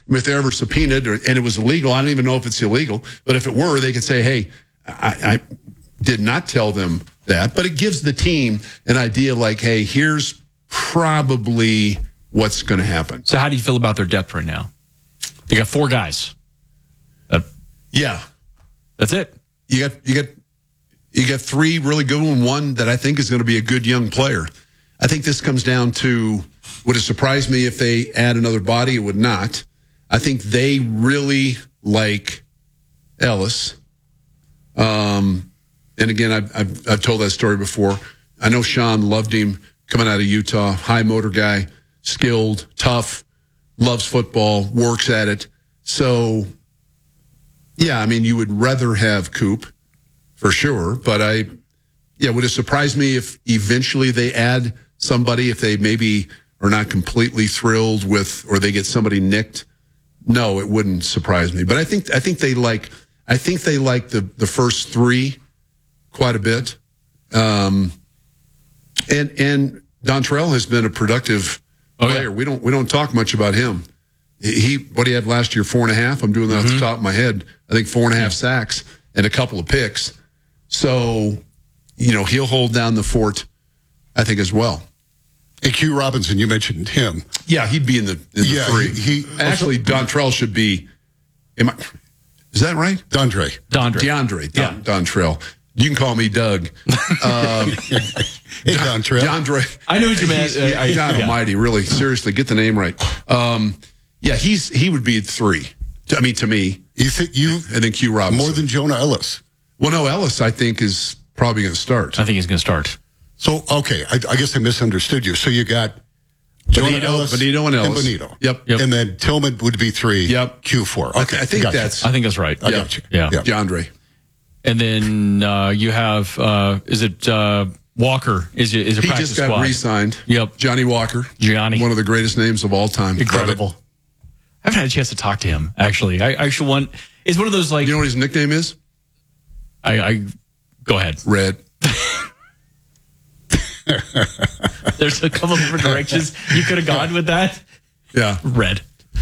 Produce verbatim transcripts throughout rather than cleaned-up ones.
if they're ever subpoenaed or, and it was illegal, I don't even know if it's illegal, but if it were, they could say, hey, I, I did not tell them that. But it gives the team an idea like, hey, here's probably what's going to happen. So how do you feel about their depth right now? You got four guys. Uh, yeah. That's it. You got, you got, you got three really good ones, one that I think is going to be a good young player. I think this comes down to, would it surprise me if they add another body? It would not. I think they really like Ellis. Um, and again, I've, I've, I've told that story before. I know Sean loved him coming out of Utah, high motor guy, skilled, tough, loves football, works at it. So, yeah, I mean, you would rather have Coop for sure, but I, yeah, would it surprise me if eventually they add somebody, if they maybe are not completely thrilled with, or they get somebody nicked? No, it wouldn't surprise me. But I think I think they like I think they like the the first three quite a bit. Um, and and Dontrell has been a productive oh, player. Yeah. We don't we don't talk much about him. He what he had last year, four and a half. I'm doing that mm-hmm. off the top of my head. I think four and a half sacks and a couple of picks. So, you know, he'll hold down the fort, I think, as well. And Q Robinson, you mentioned him. Yeah, he'd be in the, in the yeah, three. He, he Actually, Dontrell should be. Am I, is that right? Dondre. Dondre. DeAndre. Don, yeah. Dontrell. You can call me Doug. Um, hey, Dontrell. DeAndre. I know what you meant. Uh, I, God yeah. Almighty, really, seriously, get the name right. Um, yeah, he's he would be three. I mean, to me. You think you? I think Q Robinson. More than Jonah Ellis. Well, no, Ellis, I think, is probably going to start. I think he's going to start. So, okay, I, I guess I misunderstood you. So you got Jonah Benito, Ellis, Benito and Ellis. And Benito. Yep. yep. And then Tillman would be three. Yep. Q four. Okay, I, th- I think gotcha. that's. I think that's right. I yeah. got you. Yeah. yeah. DeAndre. And then uh, you have, uh, is it uh, Walker? Is it is a he practice just got squad. re-signed. Yep. Johnny Walker. Johnny. One of the greatest names of all time. Incredible. I haven't had a chance to talk to him, actually. I, I actually want, it's one of those like. You know what his nickname is? I, I go ahead. Red. There's a couple different directions you could have gone with that. Yeah. Red.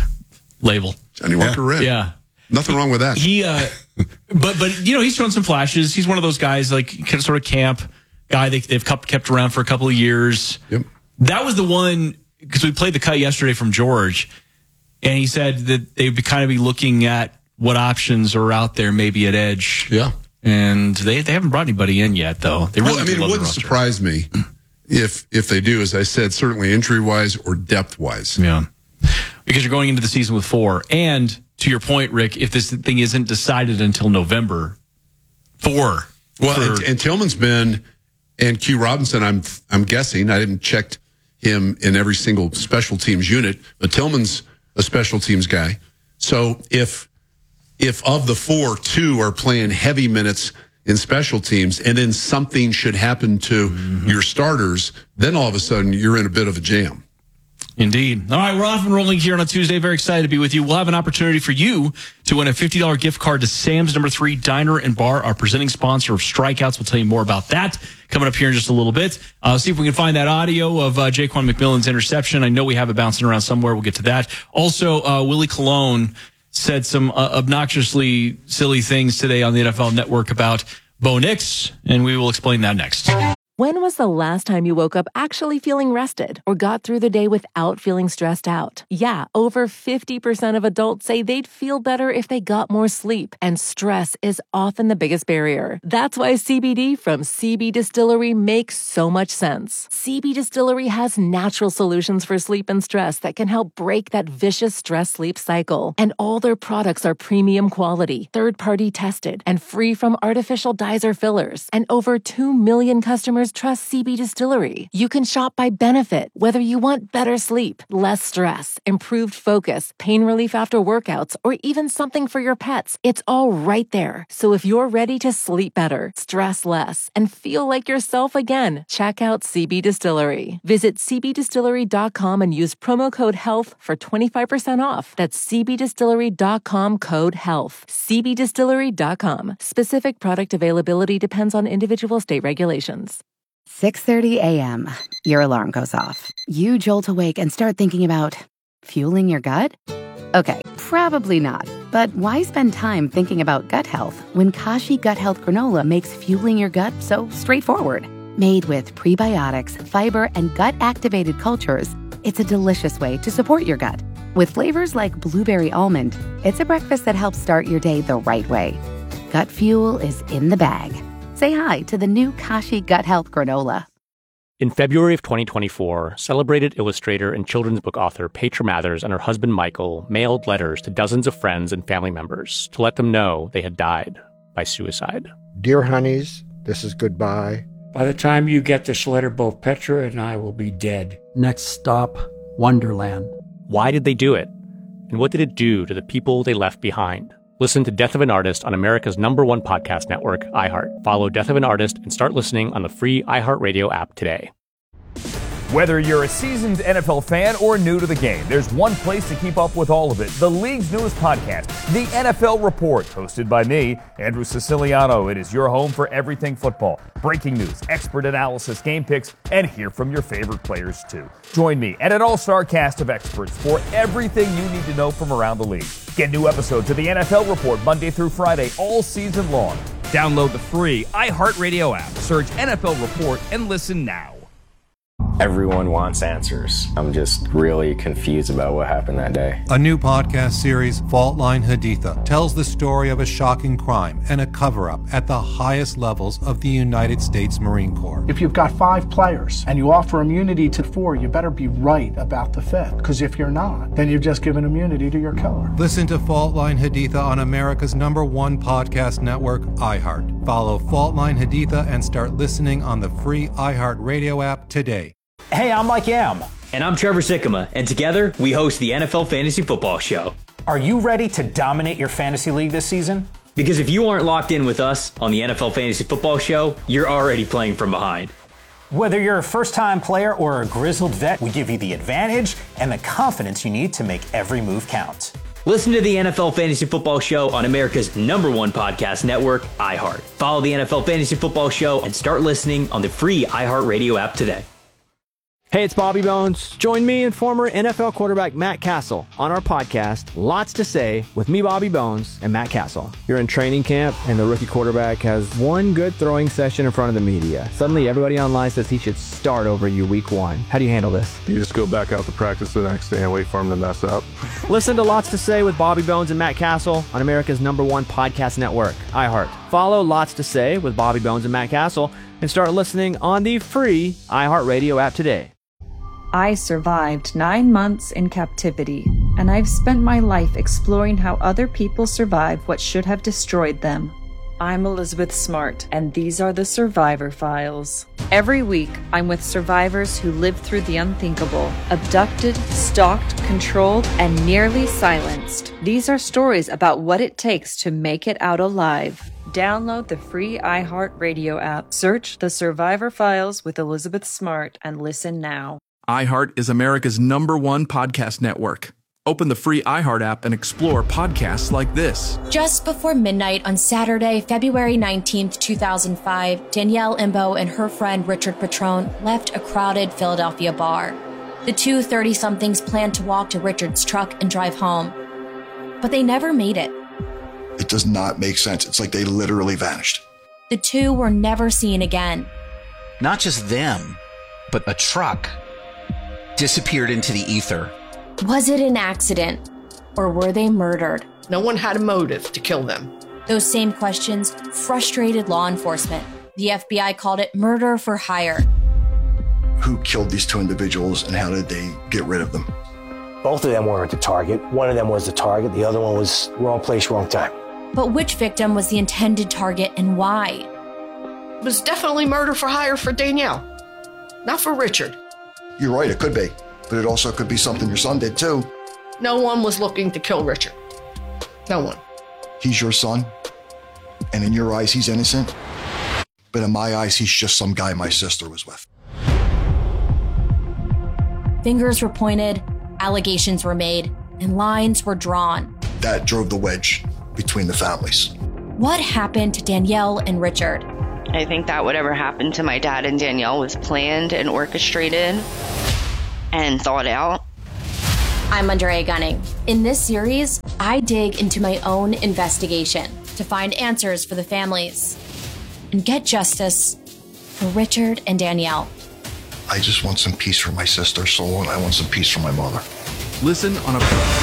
Label. Johnny Walker yeah. Red. Yeah. Nothing wrong with that. He, uh, but, but, you know, he's shown some flashes. He's one of those guys, like, kind of sort of camp guy they, they've kept around for a couple of years. Yep. That was the one, because we played the cut yesterday from George, and he said that they would kind of be looking at what options are out there, maybe at edge. Yeah. And they, they haven't brought anybody in yet, though. They really well, I mean, it wouldn't surprise me if if they do, as I said, certainly injury-wise or depth-wise. Yeah. Because you're going into the season with four. And to your point, Rick, if this thing isn't decided until November, four. Well, for, and, and Tillman's been, and Q Robinson, I'm I'm guessing, I didn't check him in every single special teams unit, but Tillman's a special teams guy. So if if of the four, two are playing heavy minutes in special teams, and then something should happen to mm-hmm. your starters, then all of a sudden you're in a bit of a jam. Indeed. All right, we're off and rolling here on a Tuesday. Very excited to be with you. We'll have an opportunity for you to win a fifty dollars gift card to Sam's Number Three Diner and Bar, our presenting sponsor of Strikeouts. We'll tell you more about that coming up here in just a little bit. Uh, see if we can find that audio of uh, Jaquan McMillan's interception. I know we have it bouncing around somewhere. We'll get to that. Also, uh, Willie Colon said some uh, obnoxiously silly things today on the N F L Network about Bo Nix, and we will explain that next. When was the last time you woke up actually feeling rested or got through the day without feeling stressed out? Yeah, over fifty percent of adults say they'd feel better if they got more sleep, and stress is often the biggest barrier. That's why C B D from C B Distillery makes so much sense. C B Distillery has natural solutions for sleep and stress that can help break that vicious stress-sleep cycle. And all their products are premium quality, third-party tested, and free from artificial dyes or fillers. And over two million customers trust C B Distillery. You can shop by benefit, whether you want better sleep, less stress, improved focus, pain relief after workouts, or even something for your pets. It's all right there. So if you're ready to sleep better, stress less, and feel like yourself again, check out C B Distillery. Visit c b distillery dot com and use promo code HEALTH for twenty-five percent off. That's c b distillery dot com code HEALTH. c b distillery dot com. Specific product availability depends on individual state regulations. six thirty a.m. Your alarm goes off. You jolt awake and start thinking about fueling your gut? Okay, Probably not. But why spend time thinking about gut health when Kashi Gut Health Granola makes fueling your gut so straightforward? Made with prebiotics, fiber, and gut-activated cultures, it's a delicious way to support your gut. With flavors like blueberry almond, it's a breakfast that helps start your day the right way. Gut fuel is in the bag. Say hi to the new Kashi Gut Health Granola. In February of twenty twenty-four, celebrated illustrator and children's book author Petra Mathers and her husband Michael mailed letters to dozens of friends and family members to let them know they had died by suicide. Dear honeys, this is goodbye. By the time you get this letter, both Petra and I will be dead. Next stop, Wonderland. Why did they do it? And what did it do to the people they left behind? Listen to Death of an Artist on America's number one podcast network, iHeart. Follow Death of an Artist and start listening on the free iHeartRadio app today. Whether you're a seasoned N F L fan or new to the game, there's one place to keep up with all of it. The league's newest podcast, The N F L Report, hosted by me, Andrew Siciliano. It is your home for everything football. Breaking news, expert analysis, game picks, and hear from your favorite players, too. Join me and an all-star cast of experts for everything you need to know from around the league. Get new episodes of The N F L Report Monday through Friday all season long. Download the free iHeartRadio app, search N F L Report, and listen now. Everyone wants answers. I'm just really confused about what happened that day. A new podcast series, Fault Line Haditha, tells the story of a shocking crime and a cover-up at the highest levels of the United States Marine Corps. If you've got five players and you offer immunity to four, you better be right about the fifth. Because if you're not, then you've just given immunity to your killer. Listen to Fault Line Haditha on America's number one podcast network, iHeart. Follow Fault Line Haditha and start listening on the free iHeartRadio app today. Hey, I'm Mike Yam. And I'm Trevor Sikkema. And together, we host the N F L Fantasy Football Show. Are you ready to dominate your fantasy league this season? Because if you aren't locked in with us on the N F L Fantasy Football Show, you're already playing from behind. Whether you're a first-time player or a grizzled vet, we give you the advantage and the confidence you need to make every move count. Listen to the N F L Fantasy Football Show on America's number one podcast network, iHeart. Follow the N F L Fantasy Football Show and start listening on the free iHeartRadio app today. Hey, it's Bobby Bones. Join me and former N F L quarterback Matt Castle on our podcast, Lots to Say, with me, Bobby Bones, and Matt Castle. You're in training camp, and the rookie quarterback has one good throwing session in front of the media. Suddenly, everybody online says he should start over you week one. How do you handle this? You just go back out to practice the next day and wait for him to mess up. Listen to Lots to Say with Bobby Bones and Matt Castle on America's number one podcast network, iHeart. Follow Lots to Say with Bobby Bones and Matt Castle and start listening on the free iHeartRadio app today. I survived nine months in captivity, and I've spent my life exploring how other people survive what should have destroyed them. I'm Elizabeth Smart, and these are the Survivor Files. Every week, I'm with survivors who lived through the unthinkable, abducted, stalked, controlled, and nearly silenced. These are stories about what it takes to make it out alive. Download the free iHeartRadio app, search The Survivor Files with Elizabeth Smart, and listen now. iHeart is America's number one podcast network. Open the free iHeart app and explore podcasts like this. Just before midnight on Saturday, February nineteenth, two thousand five, Danielle Imbo and her friend Richard Patrone left a crowded Philadelphia bar. The two thirty-somethings planned to walk to Richard's truck and drive home, but they never made it. It does not make sense. It's like they literally vanished. The two were never seen again. Not just them, but a truck disappeared into the ether. Was it an accident, or were they murdered? No one had a motive to kill them. Those same questions frustrated law enforcement. The F B I called it murder for hire. Who killed these two individuals and how did they get rid of them? Both of them weren't the target. One of them was the target. The other one was wrong place, wrong time. But which victim was the intended target and why? It was definitely murder for hire for Danielle, not for Richard. You're right, it could be. But it also could be something your son did too. No one was looking to kill Richard. No one. He's your son. And in your eyes, he's innocent. But in my eyes, he's just some guy my sister was with. Fingers were pointed, allegations were made, and lines were drawn. That drove the wedge between the families. What happened to Danielle and Richard? I think that whatever happened to my dad and Danielle was planned and orchestrated and thought out. I'm Under A Gunning. In this series, I dig into my own investigation to find answers for the families and get justice for Richard and Danielle. I just want some peace for my sister's soul, and I want some peace for my mother. Listen on a...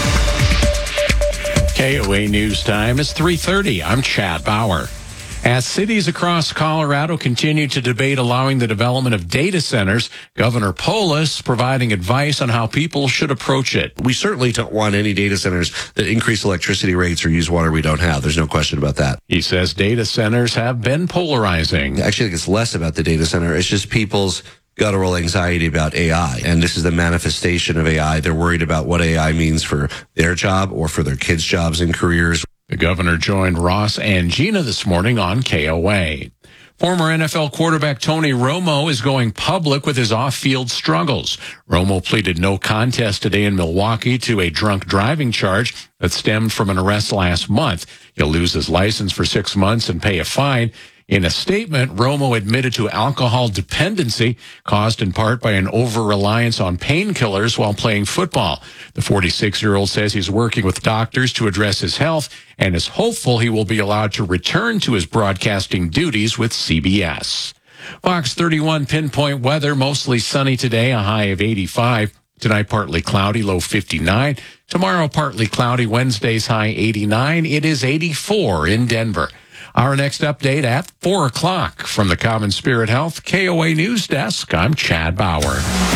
K O A News Time is three thirty. I'm Chad Bauer. As cities across Colorado continue to debate allowing the development of data centers, Governor Polis providing advice on how people should approach it. We certainly don't want any data centers that increase electricity rates or use water we don't have. There's no question about that. He says data centers have been polarizing. Actually, I think it's less about the data center. It's just people's guttural anxiety about A I. And this is the manifestation of A I. They're worried about what A I means for their job or for their kids' jobs and careers. The governor joined Ross and Gina this morning on K O A. Former N F L quarterback Tony Romo is going public with his off-field struggles. Romo pleaded no contest today in Milwaukee to a drunk driving charge that stemmed from an arrest last month. He'll lose his license for six months and pay a fine. In a statement, Romo admitted to alcohol dependency caused in part by an over-reliance on painkillers while playing football. The forty-six-year-old says he's working with doctors to address his health and is hopeful he will be allowed to return to his broadcasting duties with C B S. Fox thirty-one pinpoint weather, mostly sunny today, a high of eighty-five. Tonight, partly cloudy, low fifty-nine. Tomorrow, partly cloudy, Wednesday's high eighty-nine. It is eighty-four in Denver. Our next update at four o'clock from the Common Spirit Health K O A News Desk. I'm Chad Bauer.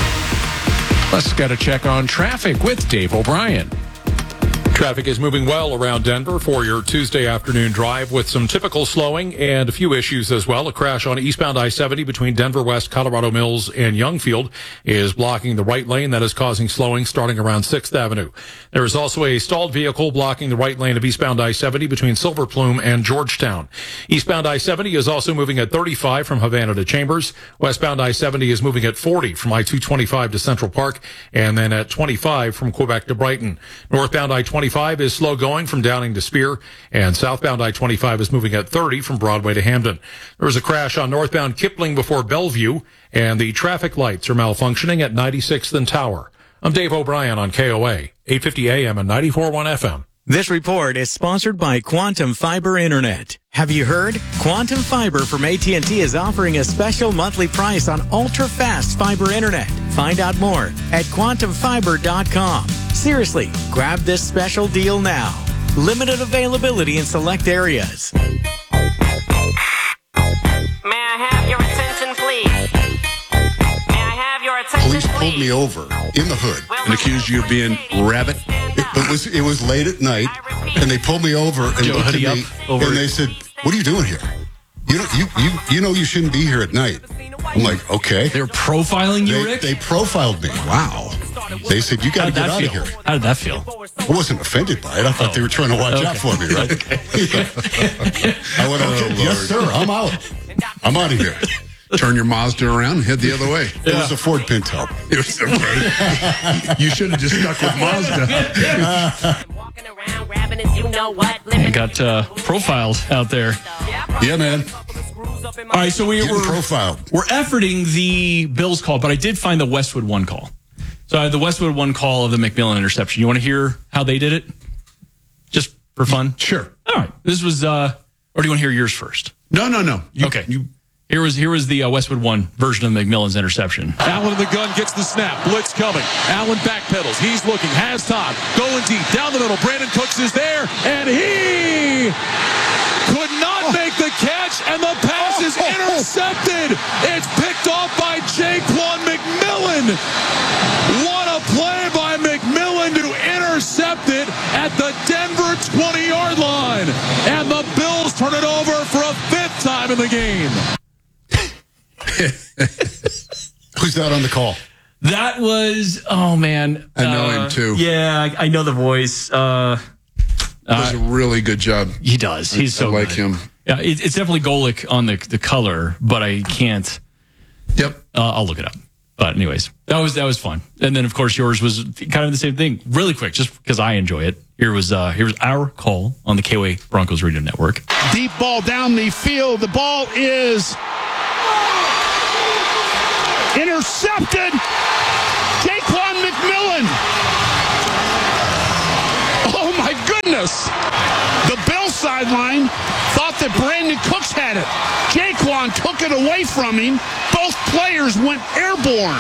Let's get a check on traffic with Dave O'Brien. Traffic is moving well around Denver for your Tuesday afternoon drive with some typical slowing and a few issues as well. A crash on eastbound I seventy between Denver West, Colorado Mills, and Youngfield is blocking the right lane. That is causing slowing starting around sixth Avenue. There is also a stalled vehicle blocking the right lane of eastbound I seventy between Silver Plume and Georgetown. Eastbound I seventy is also moving at thirty-five from Havana to Chambers. Westbound I seventy is moving at forty from I two twenty-five to Central Park, and then at twenty-five from Quebec to Brighton. Northbound I twenty-five is slow going from Downing to Spear, and southbound I twenty-five is moving at thirty from Broadway to Hamden. There was a crash on northbound Kipling before Bellevue, and the traffic lights are malfunctioning at ninety-sixth and Tower. I'm Dave O'Brien on K O A, eight fifty A M and ninety-four point one F M. This report is sponsored by Quantum Fiber Internet. Have you heard? Quantum Fiber from A T and T is offering a special monthly price on ultra-fast fiber internet. Find out more at quantum fiber dot com. Seriously, grab this special deal now. Limited availability in select areas. May I have your attention, please? May I have your attention, Police pulled please? me over in the hood and accused you of being rabbit. It, it was it was late at night, and they pulled me over and Joe, looked at hoodie me, up over- and they said, "What are you doing here? You know you you you know you shouldn't be here at night." I'm like, "Okay." They're profiling you, they, Rick? They profiled me. Wow. They said, "You got to get out feel? of here." How did that feel? I wasn't offended by it. I thought Oh. they were trying to watch Okay. out for me, right? I went, "Okay, yes, sir. I'm out. I'm out of here." Turn your Mazda around and head the other way. It was a Ford Pinto. It was okay. You should have just stuck with Mazda. And got uh, profiled out there. Yeah, man. All right, so we, Getting we're profiled. We're efforting the Bills call, but I did find the Westwood One call. So I had the Westwood One call of the McMillan interception. You want to hear how they did it? Just for fun? Sure. All right. This was, uh, or do you want to hear yours first? No, no, no. You, okay. You, here was here was the uh, Westwood One version of McMillan's interception. Allen in the gun gets the snap. Blitz coming. Allen backpedals. He's looking. Has time. Going deep. Down the middle. Brandon Cooks is there. And he could not make the catch. And the pass is intercepted. It's picked off by Jaquan McMillan. What a play by McMillan to intercept it at the Denver twenty-yard line. And the Bills turn it over for a fifth time in the game. Who's that on the call? That was, oh man. I know uh, him too. Yeah, I, I know the voice. Uh, Does a really good job. He does. He's I so like good. him. Yeah, it, it's definitely Golick on the the color, but I can't. Yep. Uh, I'll look it up. But anyways, that was that was fun. And then of course yours was kind of the same thing. Really quick, just because I enjoy it. Here was uh, here was our call on the K O A Broncos Radio Network. Deep ball down the field. The ball is intercepted. Jaquan McMillan Yes. The Bill sideline thought that Brandon Cooks had it. Jaquan took it away from him. Both players went airborne.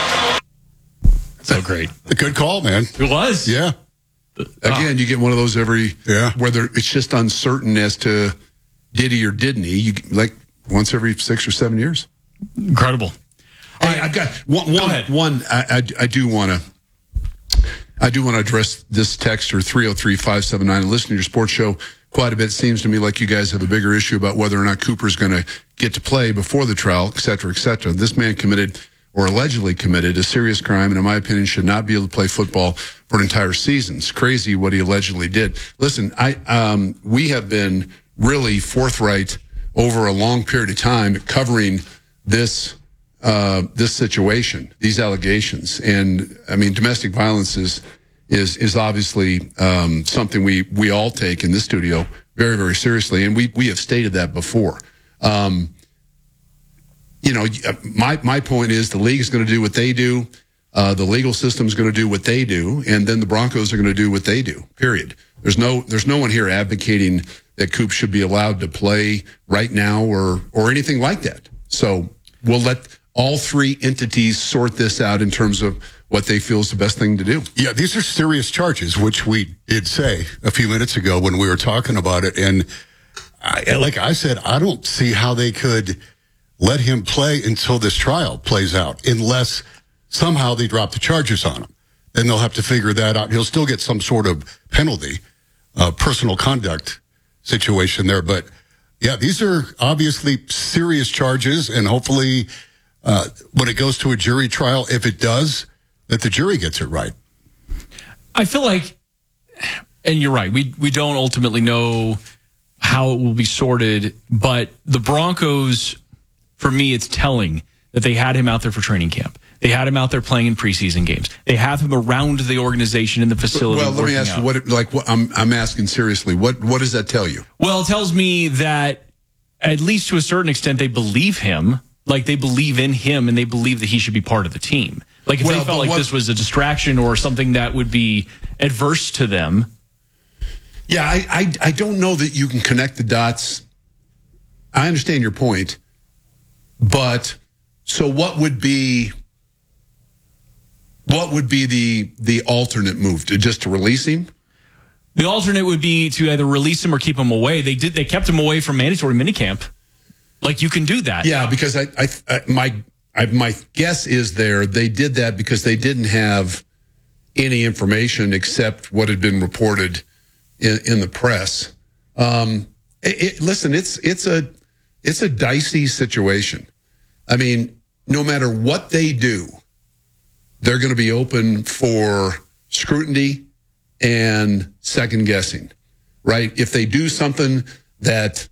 So great. A good call, man. It was. Yeah. Again, you get one of those every, yeah. whether it's just uncertain as to did he or didn't he, you like once every six or seven years. Incredible. All right, I've got one, one, ahead. one I, I, I do want to, I do want to address this texter three oh three, five seven nine. Listen to your sports show quite a bit. Seems to me like you guys have a bigger issue about whether or not Cooper's going to get to play before the trial, et cetera, et cetera. This man committed or allegedly committed a serious crime, and in my opinion, should not be able to play football for an entire season. It's crazy what he allegedly did. Listen, I um, we have been really forthright over a long period of time covering this uh, this situation, these allegations, and I mean, domestic violence is is is obviously um, something we we all take in this studio very very seriously, and we we have stated that before. Um, You know, my my point is the league is going to do what they do. Uh, the legal system is going to do what they do, and then the Broncos are going to do what they do. Period. There's no there's no one here advocating that Coop should be allowed to play right now or or anything like that. So we'll let all three entities sort this out in terms of what they feel is the best thing to do. Yeah, these are serious charges, which we did say a few minutes ago when we were talking about it. And I, like I said, I don't see how they could let him play until this trial plays out, unless somehow they drop the charges on him. Then they'll have to figure that out. He'll still get some sort of penalty, uh, personal conduct situation there. But yeah, these are obviously serious charges, and hopefully uh, when it goes to a jury trial, if it does, that the jury gets it right. I feel like, and you're right, we we don't ultimately know how it will be sorted, but the Broncos, for me, it's telling that they had him out there for training camp. They had him out there playing in preseason games. They have him around the organization in the facility. Well, let me ask out. you what, like, what, I'm, I'm asking seriously, what, what does that tell you? Well, it tells me that at least to a certain extent, they believe him. Like they believe in him and they believe that he should be part of the team. Like if well, they felt like what, this was a distraction or something that would be adverse to them. Yeah, I, I, I don't know that you can connect the dots. I understand your point. But so what would be what would be the the alternate move? To just to release him? The alternate would be to either release him or keep him away. They did they kept him away from mandatory minicamp. Like you can do that. Yeah, because I, I, I my I, my guess is there they did that because they didn't have any information except what had been reported in, in the press. Um, it, it, listen, it's it's a It's a dicey situation. I mean, no matter what they do, they're going to be open for scrutiny and second guessing, right? If they do something that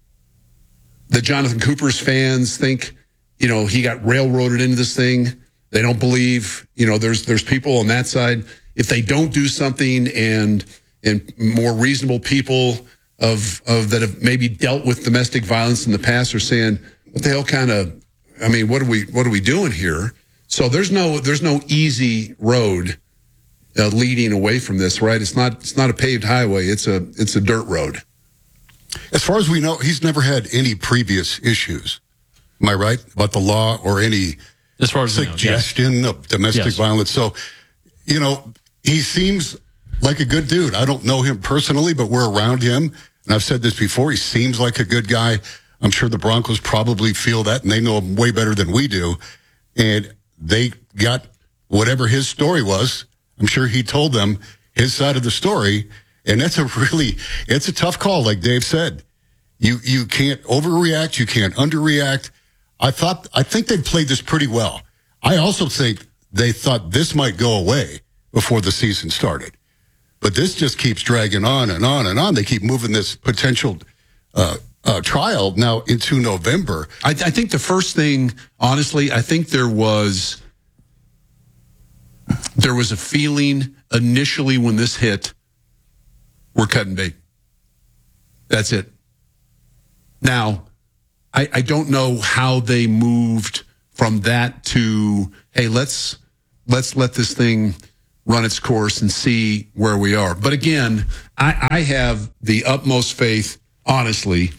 the Jonathan Cooper's fans think, you know, he got railroaded into this thing, they don't believe, you know, there's there's people on that side. If they don't do something and and more reasonable people Of, of that have maybe dealt with domestic violence in the past are saying, what the hell kind of, I mean, what are we, what are we doing here? So there's no, there's no easy road uh, leading away from this, right? It's not, it's not a paved highway. It's a, it's a dirt road. As far as we know, he's never had any previous issues. Am I right about the law or any as far as suggestion we know, yes. of domestic yes. violence? So, you know, he seems like a good dude. I don't know him personally, but we're around him. And I've said this before, he seems like a good guy. I'm sure the Broncos probably feel that, and they know him way better than we do. And they got whatever his story was. I'm sure he told them his side of the story. And that's a really, it's a tough call, like Dave said. You you can't overreact. You can't underreact. I thought, I think they played this pretty well. I also think they thought this might go away before the season started. But this just keeps dragging on and on and on. They keep moving this potential uh, uh, trial now into November. I, I think the first thing, honestly, I think there was there was a feeling initially when this hit, we're cutting bait. That's it. Now, I, I don't know how they moved from that to, hey, let's let's let this thing run its course and see where we are. But again, I, I have the utmost faith, honestly,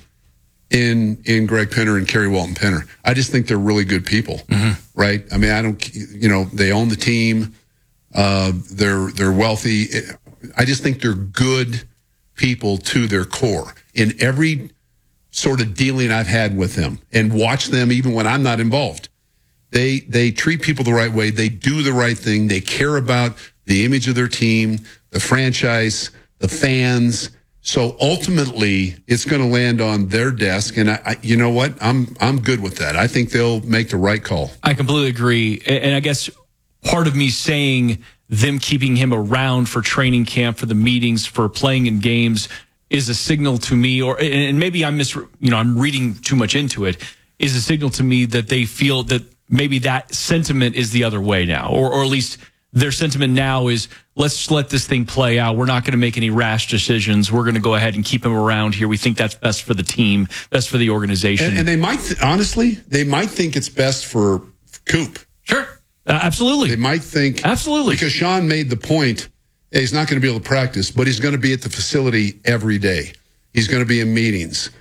in in Greg Penner and Kerry Walton Penner. I just think they're really good people, mm-hmm. right? I mean, I don't, you know, they own the team. Uh, they're they're wealthy. I just think they're good people to their core. In every sort of dealing I've had with them, and watch them even when I'm not involved, they they treat people the right way. They do the right thing. They care about the image of their team, the franchise, the fans. So ultimately, it's going to land on their desk, and I, I, you know what? I'm I'm good with that. I think they'll make the right call. I completely agree, and I guess part of me saying them keeping him around for training camp, for the meetings, for playing in games, is a signal to me, or and maybe I'm mis, you know, I'm reading too much into it, is a signal to me that they feel that maybe that sentiment is the other way now, or or at least their sentiment now is, let's let this thing play out. We're not going to make any rash decisions. We're going to go ahead and keep him around here. We think that's best for the team, best for the organization. And, and they might, th- honestly, they might think it's best for Coop. Sure. Uh, absolutely. They might think. Absolutely. Because Sean made the point, hey, he's not going to be able to practice, but he's going to be at the facility every day. He's going to be in meetings.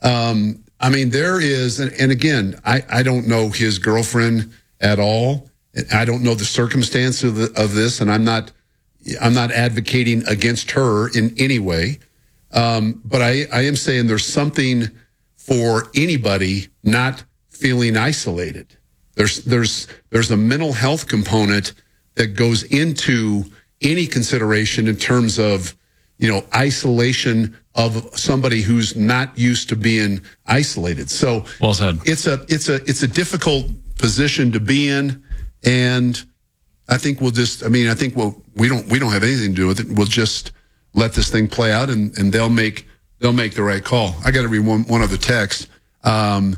Um, I mean, there is, and, and again, I, I don't know his girlfriend at all. I don't know the circumstance of, the, of this, and I'm not I'm not advocating against her in any way. Um, but I, I am saying there's something for anybody not feeling isolated. There's there's there's a mental health component that goes into any consideration in terms of, you know, isolation of somebody who's not used to being isolated. So well said. It's a it's a it's a difficult position to be in. And I think we'll just, I mean, I think we'll, we don't, we don't have anything to do with it. We'll just let this thing play out, and, and they'll make, they'll make the right call. I got to read one, one other text. Um,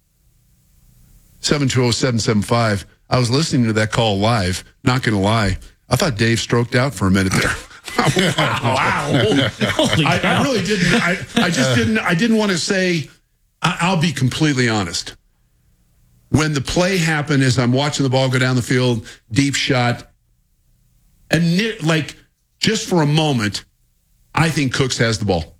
seven two zero, seven seven five. I was listening to that call live. Not going to lie. I thought Dave stroked out for a minute there. Wow. I, I really didn't. I, I just didn't, I didn't want to say, I, I'll be completely honest. When the play happened, as I'm watching the ball go down the field, deep shot, and near, like just for a moment, I think Cooks has the ball.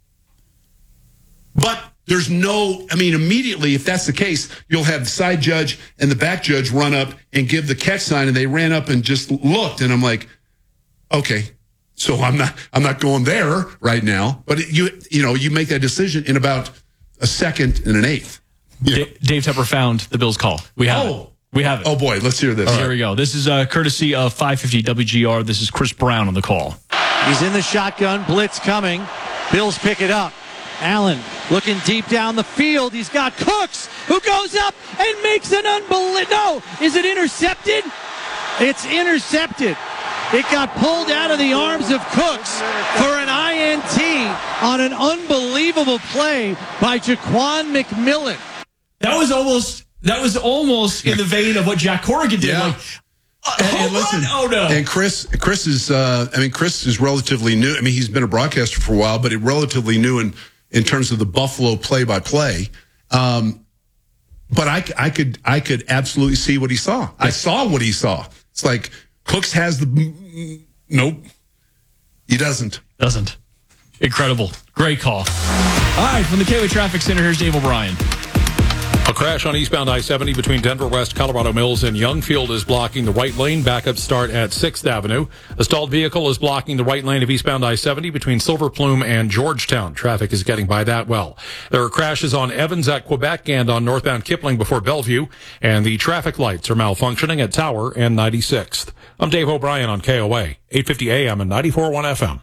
But there's no, I mean, immediately, if that's the case, you'll have the side judge and the back judge run up and give the catch sign, and they ran up and just looked, and I'm like, okay, so I'm not, I'm not going there right now. But it, you, you know, you make that decision in about a second and an eighth. Yeah. D- Dave Tepper found the Bills call. We have oh. it. We have it. Oh, boy. Let's hear this. Here right. we go. This is uh, courtesy of five fifty W G R. This is Chris Brown on the call. He's in the shotgun. Blitz coming. Bills pick it up. Allen looking deep down the field. He's got Cooks, who goes up and makes an unbelievable. No, is it intercepted? It's intercepted. It got pulled out of the arms of Cooks for an I N T on an unbelievable play by Jaquan McMillan. That was almost that was almost in the vein of what Jack Corrigan did. Yeah. Like, uh, and, and listen, oh no! And Chris, Chris is, uh, I mean, Chris is relatively new. I mean, he's been a broadcaster for a while, but relatively new in in terms of the Buffalo play-by-play. Um, but I, I could, I could absolutely see what he saw. I saw what he saw. It's like Cooks has the nope, he doesn't. Doesn't. Incredible. Great call. All right, from the K O A Traffic Center, here's Dave O'Brien. A crash on eastbound I seventy between Denver West, Colorado Mills, and Youngfield is blocking the right lane. Backup start at sixth Avenue. A stalled vehicle is blocking the right lane of eastbound I seventy between Silver Plume and Georgetown. Traffic is getting by that well. There are crashes on Evans at Quebec and on northbound Kipling before Bellevue, and the traffic lights are malfunctioning at Tower and ninety-sixth. I'm Dave O'Brien on K O A, eight fifty A M and ninety-four point one F M.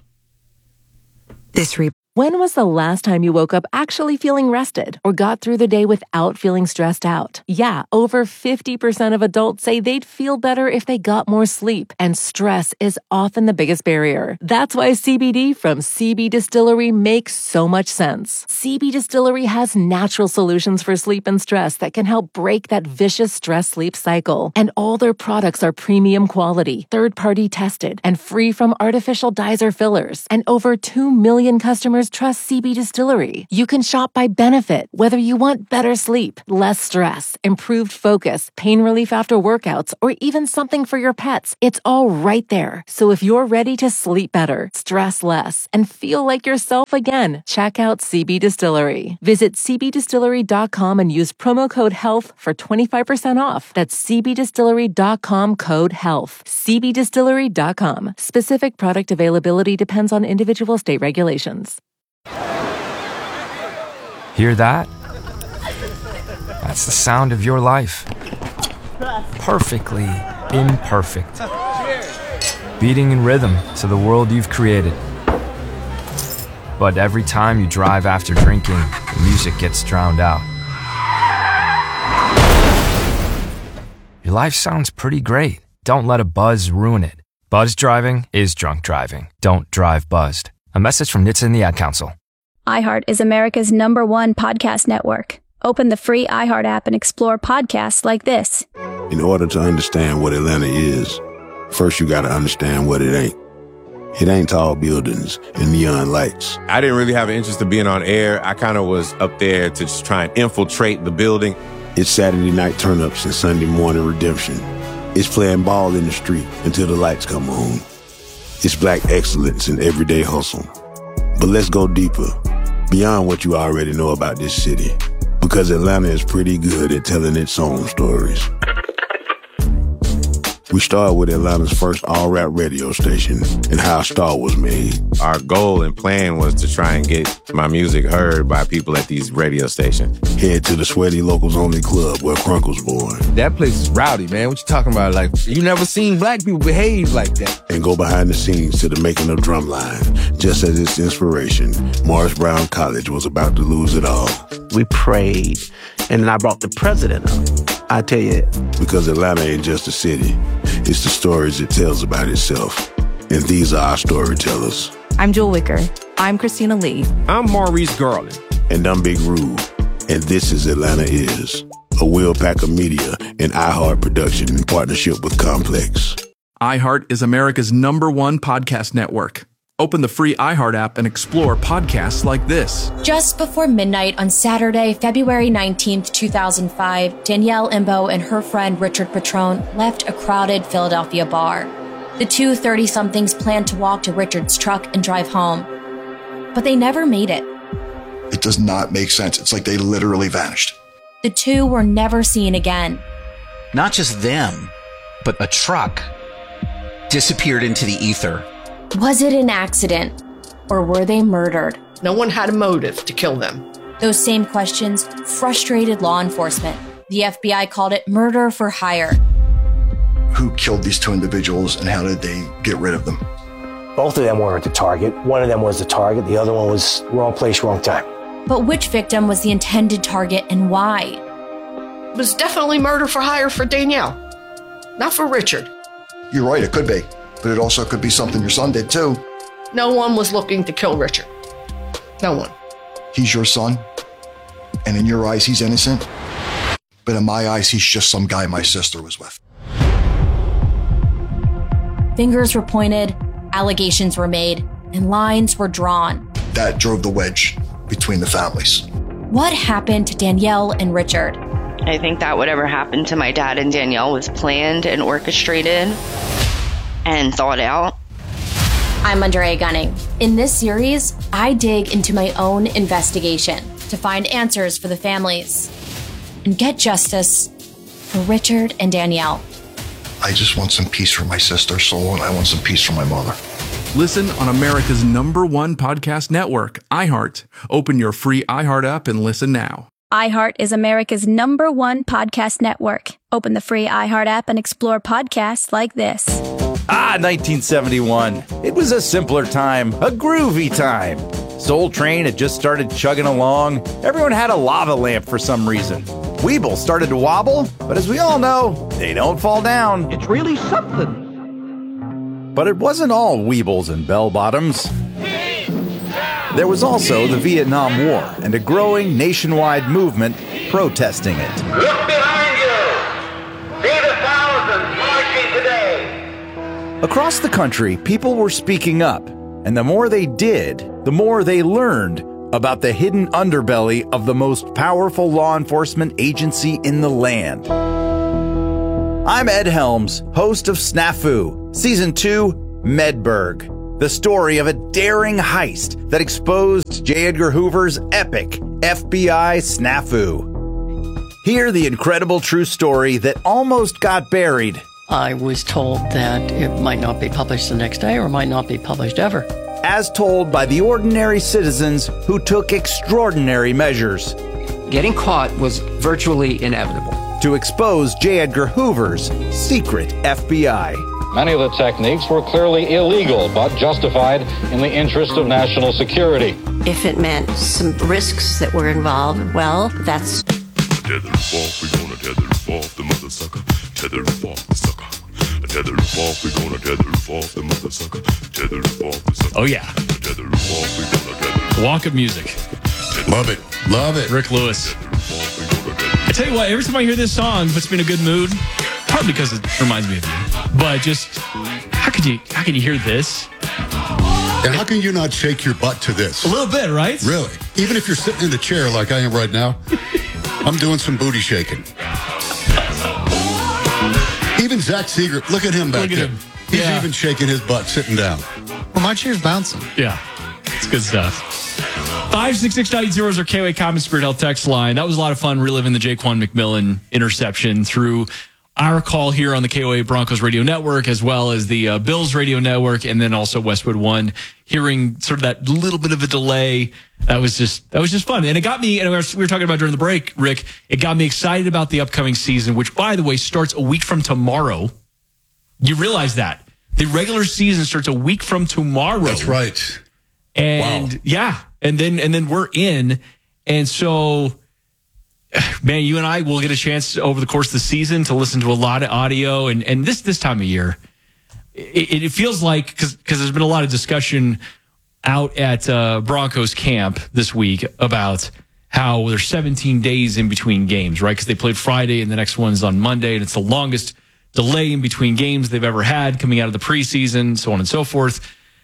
This re- When was the last time you woke up actually feeling rested or got through the day without feeling stressed out? Yeah, over fifty percent of adults say they'd feel better if they got more sleep, and stress is often the biggest barrier. That's why C B D from C B Distillery makes so much sense. C B Distillery has natural solutions for sleep and stress that can help break that vicious stress-sleep cycle. And all their products are premium quality, third-party tested, and free from artificial dyes or fillers. And over two million customers customers trust C B Distillery. You can shop by benefit, whether you want better sleep, less stress, improved focus, pain relief after workouts, or even something for your pets. It's all right there. So if you're ready to sleep better, stress less, and feel like yourself again, check out C B Distillery. Visit c b distillery dot com and use promo code HEALTH for twenty-five percent off. That's c b distillery dot com code HEALTH. c b distillery dot com. Specific product availability depends on individual state regulations. Hear that? That's the sound of your life. Perfectly imperfect. Beating in rhythm to the world you've created. But every time you drive after drinking, the music gets drowned out. Your life sounds pretty great. Don't let a buzz ruin it. Buzz driving is drunk driving. Don't drive buzzed. A message from N H T S A and the Ad Council. iHeart is America's number one podcast network. Open the free iHeart app and explore podcasts like this. In order to understand what Atlanta is, first you got to understand what it ain't. It ain't tall buildings and neon lights. I didn't really have an interest in being on air. I kind of was up there to just try and infiltrate the building. It's Saturday night turn-ups and Sunday morning redemption. It's playing ball in the street until the lights come on. It's black excellence in everyday hustle. But let's go deeper, beyond what you already know about this city, because Atlanta is pretty good at telling its own stories. We started with Atlanta's first all-rap radio station and how a star was made. Our goal and plan was to try and get my music heard by people at these radio stations. Head to the Sweaty Locals Only Club where Crunk was born. That place is rowdy, man. What you talking about? Like, you never seen black people behave like that. And go behind the scenes to the making of Drumline. Just as its inspiration, Morris Brown College was about to lose it all. We prayed, and I brought the president up. I tell you. Because Atlanta ain't just a city. It's the stories it tells about itself. And these are our storytellers. I'm Jewel Wicker. I'm Christina Lee. I'm Maurice Garland. And I'm Big Rube. And this is Atlanta Is, a Will Packer Media and iHeart production in partnership with Complex. iHeart is America's number one podcast network. Open the free iHeart app and explore podcasts like this. Just before midnight on Saturday, February nineteenth, two thousand five, Danielle Imbo and her friend Richard Patron left a crowded Philadelphia bar. The two thirty-somethings planned to walk to Richard's truck and drive home, but they never made it. It does not make sense. It's like they literally vanished. The two were never seen again. Not just them, but a truck disappeared into the ether. Was it an accident, or were they murdered? No one had a motive to kill them. Those same questions frustrated law enforcement. The F B I called it murder for hire. Who killed these two individuals and how did they get rid of them? Both of them weren't the target. One of them was the target. The other one was wrong place, wrong time. But which victim was the intended target and why? It was definitely murder for hire for Danielle, not for Richard. You're right, it could be. But it also could be something your son did too. No one was looking to kill Richard. No one. He's your son, and in your eyes, he's innocent. But in my eyes, he's just some guy my sister was with. Fingers were pointed, allegations were made, and lines were drawn. That drove the wedge between the families. What happened to Danielle and Richard? I think that whatever happened to my dad and Danielle was planned and orchestrated and thought out. I'm Andrea Gunning. In this series, I dig into my own investigation to find answers for the families and get justice for Richard and Danielle. I just want some peace for my sister's soul, and I want some peace for my mother. Listen on America's number one podcast network, iHeart. Open your free iHeart app and listen now. iHeart is America's number one podcast network. Open the free iHeart app and explore podcasts like this. Ah, nineteen seventy-one. It was a simpler time, a groovy time. Soul Train had just started chugging along. Everyone had a lava lamp for some reason. Weeble started to wobble, but as we all know, they don't fall down. It's really something. But it wasn't all Weebles and bell-bottoms. There was also the Vietnam War and a growing nationwide movement protesting it. Look behind you. See the thousands marching today. Across the country, people were speaking up, And the more they did, the more they learned about the hidden underbelly of the most powerful law enforcement agency in the land. I'm Ed Helms, host of Snafu, Season two, Medberg, the story of a daring heist that exposed J. Edgar Hoover's epic F B I snafu. Hear the incredible true story that almost got buried. I was told that it might not be published the next day or might not be published ever. As told by the ordinary citizens who took extraordinary measures. Getting caught was virtually inevitable. To expose J. Edgar Hoover's secret F B I. Many of the techniques were clearly illegal, but justified in the interest of national security. If it meant some risks that were involved, well, that's... Tether off, we gonna tether off the mother sucker. Tether off the sucker. Tether off, we gonna tether off the mother sucker. Tether off the sucker. Oh, yeah. Tether off, we gonna tether. Walk of music. Love it. Love it. Rick Lewis. I tell you what, every time I hear this song, it puts me in a good mood. Probably because it reminds me of you. But just, how could you, how could you hear this? And how can you not shake your butt to this? A little bit, right? Really? Even if you're sitting in the chair like I am right now, I'm doing some booty shaking. Even Zach Seeger, look at him back Look at there. him. He's Yeah. even shaking his butt sitting down. Well, my chair's bouncing. Yeah, it's good stuff. five six six nine zero is our K O A Common Spirit Health text line. That was a lot of fun reliving the Jaquan McMillan interception through our call here on the K O A Broncos Radio Network, as well as the uh, Bills Radio Network, and then also Westwood One. Hearing sort of that little bit of a delay, that was just that was just fun, and it got me. And we were, we were talking about during the break, Rick. It got me excited about the upcoming season, which, by the way, starts a week from tomorrow. You realize that the regular season starts a week from tomorrow. That's right. And wow. yeah, and then and then we're in, and so. Man, you and I will get a chance over the course of the season to listen to a lot of audio, and, and this this time of year, it, it feels like because because there's been a lot of discussion out at uh, Broncos camp this week about how there's seventeen days in between games, right? Because they played Friday and the next one's on Monday, and it's the longest delay in between games they've ever had coming out of the preseason, so on and so forth.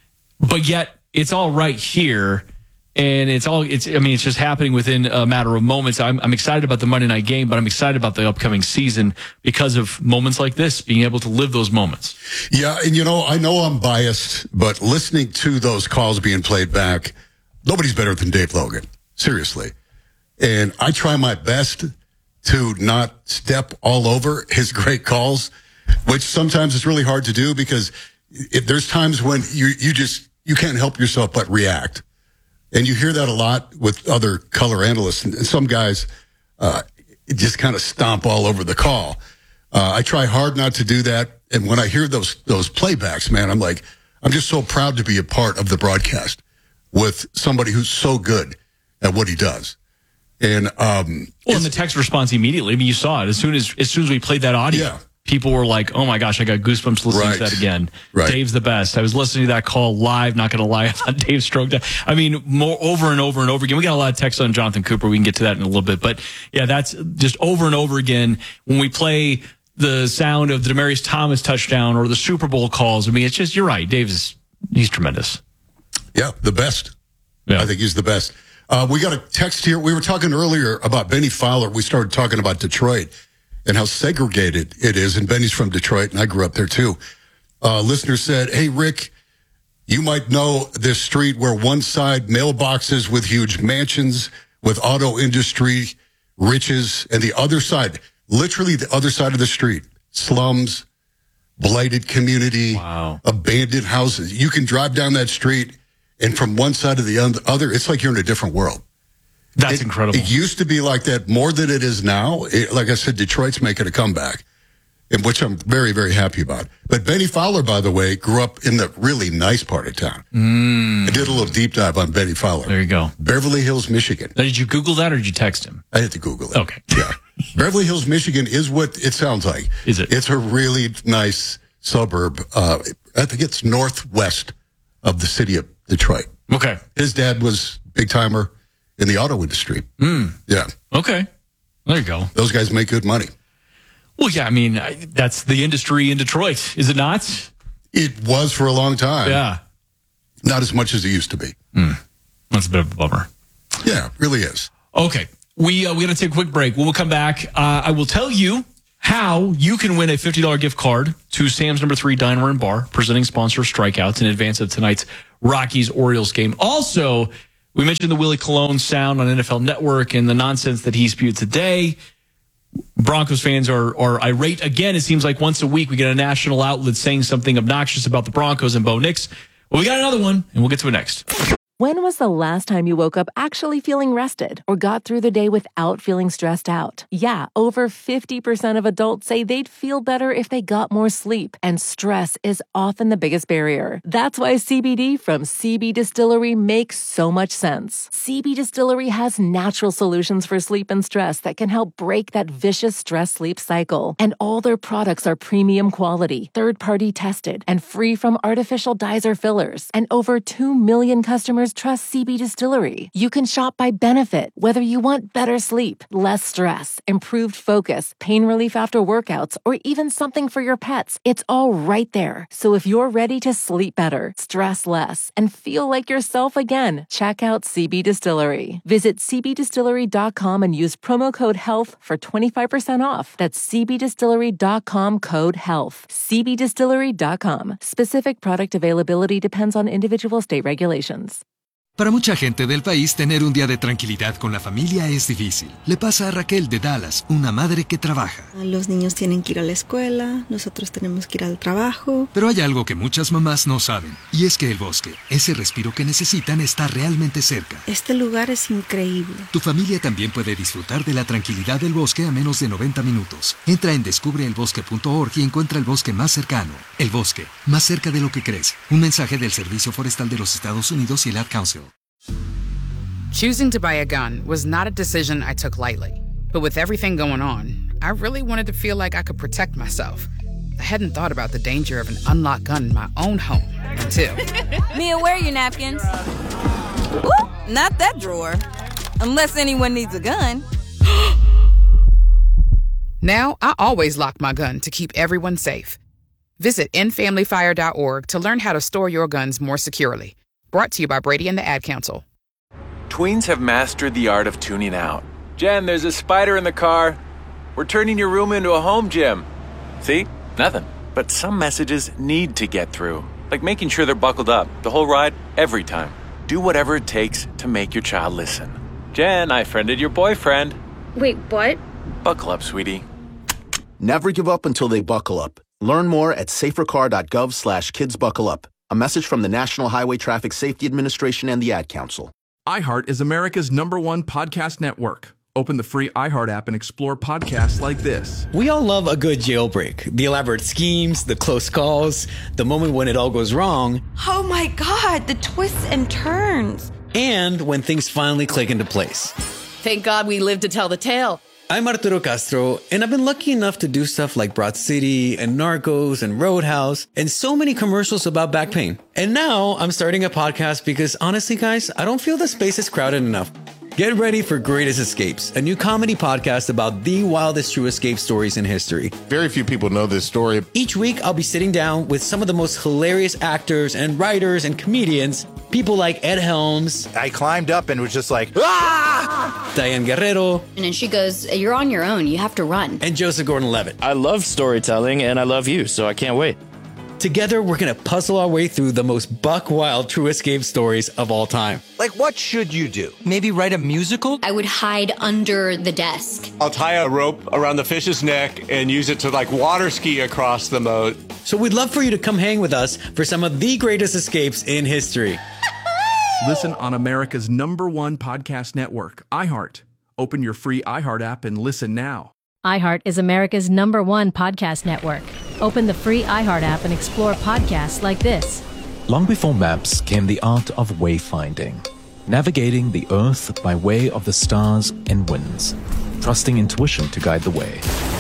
But yet, it's all right here. And it's all, it's, I mean, it's just happening within a matter of moments. I'm, I'm excited about the Monday night game, but I'm excited about the upcoming season because of moments like this, being able to live those moments. Yeah. And, you know, I know I'm biased, but listening to those calls being played back, nobody's better than Dave Logan. Seriously. And I try my best to not step all over his great calls, which sometimes is really hard to do because if there's times when you, you just, you can't help yourself but react. And you hear that a lot with other color analysts. And some guys uh, just kind of stomp all over the call. Uh, I try hard not to do that. And when I hear those those playbacks, man, I'm like, I'm just so proud to be a part of the broadcast with somebody who's so good at what he does. And um, well, and the text response immediately. I mean, you saw it as soon as as soon as we played that audio. Yeah. People were like, oh my gosh, I got goosebumps listening right. to that again. Right. Dave's the best. I was listening to that call live, not going to lie, I thought Dave stroked out. I mean, more over and over and over again. We got a lot of texts on Jonathan Cooper. We can get to that in a little bit. But yeah, that's just over and over again. When we play the sound of the Demaryius Thomas touchdown or the Super Bowl calls, I mean, it's just, you're right. Dave is, he's tremendous. Yeah, the best. Yeah. I think he's the best. Uh, we got a text here. We were talking earlier about Benny Fowler. We started talking about Detroit and how segregated it is. And Benny's from Detroit, and I grew up there too. Uh, listener said, hey, Rick, you might know this street where one side mailboxes with huge mansions with auto industry riches, and the other side, literally the other side of the street, slums, blighted community, wow. abandoned houses. You can drive down that street, and from one side to the other, it's like you're in a different world. That's it, incredible. It used to be like that more than it is now. It, like I said, Detroit's making a comeback, in which I'm very, very happy about. But Benny Fowler, by the way, grew up in the really nice part of town. Mm. I did a little deep dive on Benny Fowler. There you go. Beverly Hills, Michigan. Now, did you Google that or did you text him? I had to Google it. Okay. Yeah. Beverly Hills, Michigan is what it sounds like. Is it? It's a really nice suburb. Uh, I think it's northwest of the city of Detroit. Okay. His dad was big timer in the auto industry. Mm. Yeah. Okay. There you go. Those guys make good money. Well, yeah, I mean, I, that's the industry in Detroit, is it not? It was for a long time. Yeah. Not as much as it used to be. Mm. That's a bit of a bummer. Yeah, it really is. Okay. We, uh, we got to take a quick break. When we come back, uh, I will tell you how you can win a fifty dollars gift card to Sam's Number Three Diner and Bar, presenting sponsor Strikeouts in advance of tonight's Rockies-Orioles game. Also, we mentioned the Willie Colon sound on N F L Network and the nonsense that he spewed today. Broncos fans are, are irate again. It seems like once a week we get a national outlet saying something obnoxious about the Broncos and Bo Nix. Well, we got another one, and we'll get to it next. When was the last time you woke up actually feeling rested or got through the day without feeling stressed out? Yeah, over fifty percent of adults say they'd feel better if they got more sleep, and stress is often the biggest barrier. That's why C B D from C B Distillery makes so much sense. C B Distillery has natural solutions for sleep and stress that can help break that vicious stress-sleep cycle. And all their products are premium quality, third-party tested, and free from artificial dyes or fillers. And over two million customers trust C B Distillery. You can shop by benefit, whether you want better sleep, less stress, improved focus, pain relief after workouts, or even something for your pets. It's all right there. So if you're ready to sleep better, stress less, and feel like yourself again, check out C B Distillery. Visit c b distillery dot com and use promo code HEALTH for twenty-five percent off. That's c b distillery dot com code HEALTH. c b distillery dot com. Specific product availability depends on individual state regulations. Para mucha gente del país, tener un día de tranquilidad con la familia es difícil. Le pasa a Raquel de Dallas, una madre que trabaja. Los niños tienen que ir a la escuela, nosotros tenemos que ir al trabajo. Pero hay algo que muchas mamás no saben, y es que el bosque, ese respiro que necesitan, está realmente cerca. Este lugar es increíble. Tu familia también puede disfrutar de la tranquilidad del bosque a menos de noventa minutos. Entra en descubre el bosque punto org y encuentra el bosque más cercano. El bosque, más cerca de lo que crees. Un mensaje del Servicio Forestal de los Estados Unidos y el Ad Council. Choosing to buy a gun was not a decision I took lightly. But with everything going on, I really wanted to feel like I could protect myself. I hadn't thought about the danger of an unlocked gun in my own home until... Mia, where are your napkins? Ooh, not that drawer. Unless anyone needs a gun. Now, I always lock my gun to keep everyone safe. Visit end family fire dot org to learn how to store your guns more securely. Brought to you by Brady and the Ad Council. Tweens have mastered the art of tuning out. Jen, there's a spider in the car. We're turning your room into a home gym. See? Nothing. But some messages need to get through. Like making sure they're buckled up the whole ride, every time. Do whatever it takes to make your child listen. Jen, I friended your boyfriend. Wait, what? Buckle up, sweetie. Never give up until they buckle up. Learn more at safercar dot gov slash kids buckle up. A message from the National Highway Traffic Safety Administration and the Ad Council. iHeart is America's number one podcast network. Open the free iHeart app and explore podcasts like this. We all love a good jailbreak. The elaborate schemes, the close calls, the moment when it all goes wrong. Oh my God, the twists and turns. And when things finally click into place. Thank God we lived to tell the tale. I'm Arturo Castro, and I've been lucky enough to do stuff like Broad City and Narcos and Roadhouse and so many commercials about back pain. And now I'm starting a podcast because honestly, guys, I don't feel the space is crowded enough. Get ready for Greatest Escapes, a new comedy podcast about the wildest true escape stories in history. Very few people know this story. Each week, I'll be sitting down with some of the most hilarious actors and writers and comedians. People like Ed Helms. I climbed up and was just like, ah! Diane Guerrero. And then she goes, you're on your own. You have to run. And Joseph Gordon-Levitt. I love storytelling and I love you, so I can't wait. Together, we're going to puzzle our way through the most buck-wild true escape stories of all time. Like, what should you do? Maybe write a musical? I would hide under the desk. I'll tie a rope around the fish's neck and use it to, like, water ski across the moat. So we'd love for you to come hang with us for some of the greatest escapes in history. Listen on America's number one podcast network, iHeart. Open your free iHeart app and listen now. iHeart is America's number one podcast network. Open the free iHeart app and explore podcasts like this. Long before maps came the art of wayfinding, navigating the earth by way of the stars and winds, trusting intuition to guide the way.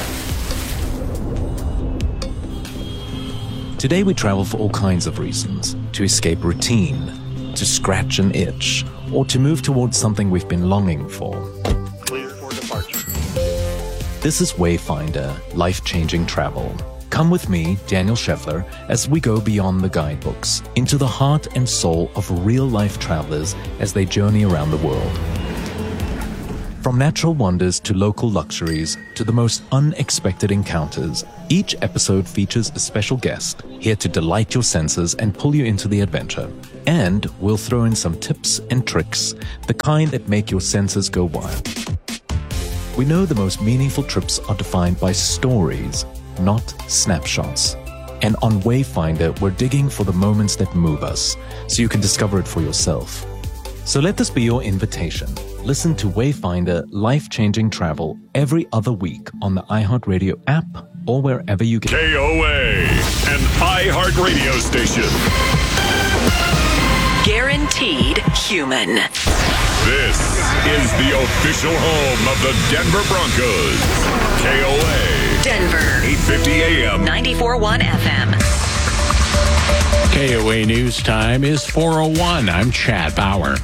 Today we travel for all kinds of reasons, to escape routine, to scratch an itch, or to move towards something we've been longing for. Clear for departure. This is Wayfinder, life-changing travel. Come with me, Daniel Scheffler, as we go beyond the guidebooks, into the heart and soul of real-life travelers as they journey around the world. From natural wonders to local luxuries to the most unexpected encounters, each episode features a special guest here to delight your senses and pull you into the adventure. And we'll throw in some tips and tricks, the kind that make your senses go wild. We know the most meaningful trips are defined by stories, not snapshots. And on Wayfinder, we're digging for the moments that move us, so you can discover it for yourself. So let this be your invitation. Listen to Wayfinder Life-Changing Travel every other week on the iHeartRadio app or wherever you get K O A, an iHeartRadio station. Guaranteed human. This is the official home of the Denver Broncos. K O A. Denver. eight fifty A M. ninety-four point one F M. K O A News Time is four oh one. I'm Chad Bauer.